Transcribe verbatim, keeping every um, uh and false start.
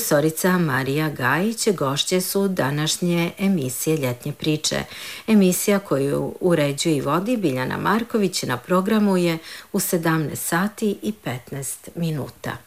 Profesorica Marija Gajić gošće su današnje emisije Ljetnje priče. Emisija koju uređuje i vodi Biljana Marković na programu je u sedamnaest sati i petnaest minuta.